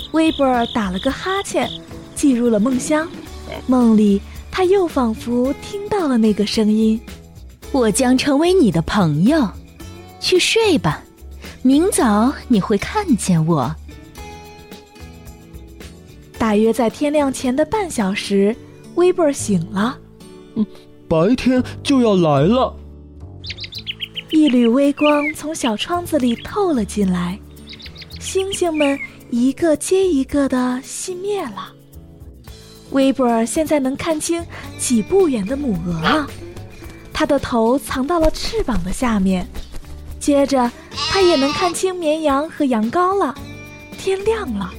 威伯尔打了个哈欠，进入了梦乡。梦里，他又仿佛听到了那个声音： 我将成为你的朋友，去睡吧，明早你会看见我。 大约在天亮前的半小时，威伯尔醒了。 白天就要来了。 一缕微光从小窗子里透了进来，星星们一个接一个地熄灭了。威伯尔现在能看清几步远的母鹅了，它的头藏到了翅膀的下面。接着，他也能看清绵羊和羊羔了。天亮了。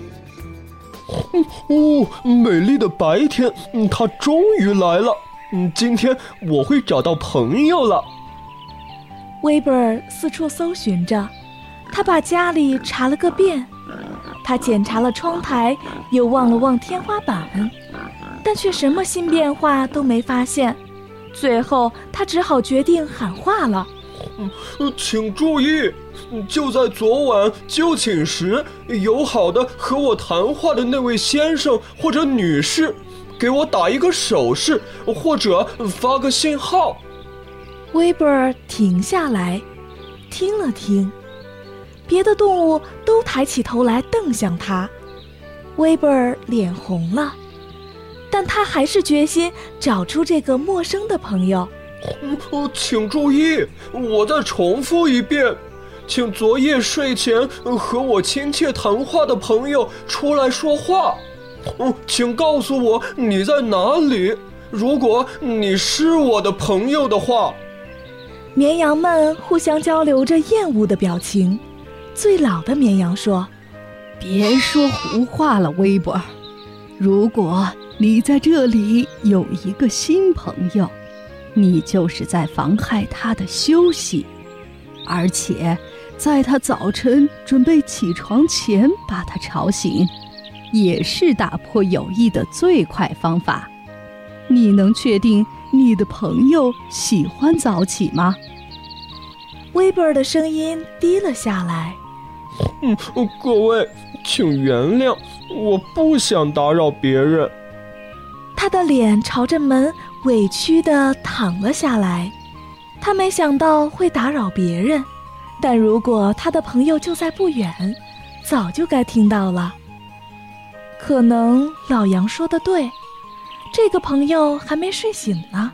美丽的白天，它终于来了。今天我会找到朋友了。 威伯尔四处搜寻着，他把家里查了个遍。他检查了窗台，又望了望天花板，但却什么新变化都没发现。最后，他只好决定喊话了： 请注意，就在昨晚就寝时，友好的和我谈话的那位先生或者女士，给我打一个手势，或者发个信号。 威伯尔停下来，听了听，别的动物都抬起头来瞪向他。威伯尔脸红了，但他还是决心找出这个陌生的朋友。 请注意，我再重复一遍，请昨夜睡前和我亲切谈话的朋友出来说话。请告诉我你在哪里，如果你是我的朋友的话。 绵羊们互相交流着厌恶的表情。最老的绵羊说： 别说胡话了，威伯尔，如果你在这里有一个新朋友，你就是在妨害他的休息，而且在他早晨准备起床前把他吵醒，也是打破友谊的最快方法。你能确定你的朋友喜欢早起吗？ 威伯尔的声音低了下来。 各位，请原谅，我不想打扰别人。 他的脸朝着门委屈地躺了下来。他没想到会打扰别人，但如果他的朋友就在不远，早就该听到了。可能老杨说的对，这个朋友还没睡醒呢。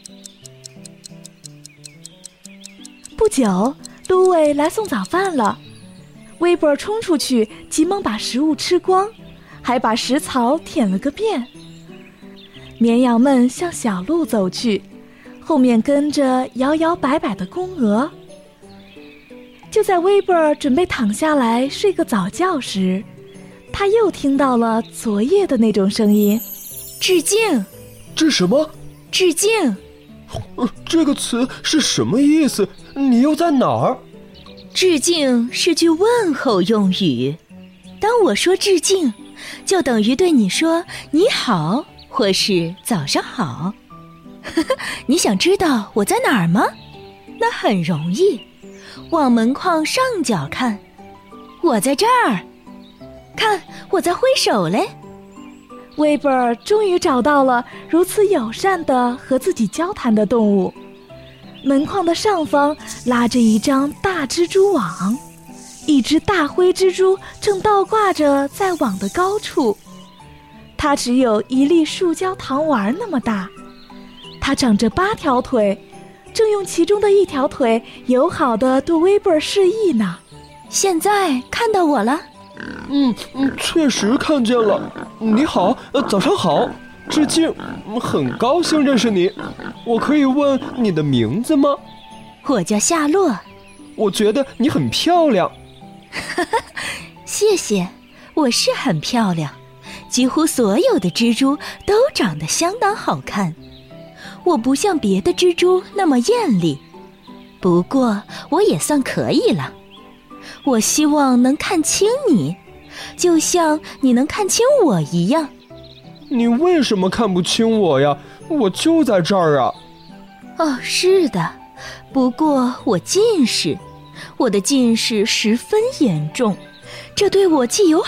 不久，芦苇来送早饭了。威伯尔冲出去，急忙把食物吃光，还把食槽舔了个遍。绵羊们向小路走去，后面跟着摇摇摆摆的公鹅。就在威伯尔准备躺下来睡个早觉时，他又听到了昨夜的那种声音： 致敬。 这什么？ 致敬。 这个词是什么意思？你又在哪儿？ 致敬是句问候用语，当我说致敬，就等于对你说你好或是早上好。你想知道我在哪儿吗？那很容易，往门框上角看，我在这儿，看我在挥手嘞。 威伯尔终于找到了如此友善的和自己交谈的动物。门框的上方拉着一张大蜘蛛网，一只大灰蜘蛛正倒挂着在网的高处。它只有一粒塑胶糖丸那么大，它长着8条腿，正用其中的1条腿友好地对威伯尔示意呢。 现在看到我了？ 确实看见了。你好，早上好，致敬，很高兴认识你。我可以问你的名字吗？ 我叫夏洛。 我觉得你很漂亮。 谢谢，我是很漂亮，几乎所有的蜘蛛都长得相当好看。我不像别的蜘蛛那么艳丽，不过我也算可以了。我希望能看清你，就像你能看清我一样。 你为什么看不清我呀？我就在这儿啊。 哦，是的，不过我近视，我的近视十分严重，这对我既有